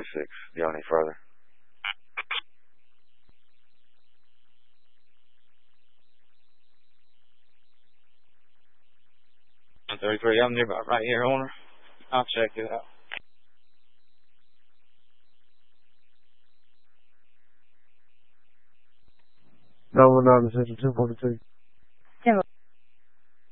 136. Do you have any further? 133. I'm nearby right here, owner. I'll check it out. 919, Central 242.